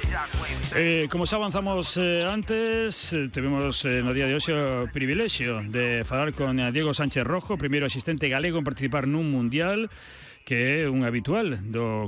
Como xa avanzamos antes, tivemos no día de hoxe o privilexio de falar con Diego Sánchez Rojo, primeiro asistente galego en participar nun mundial, que é un habitual do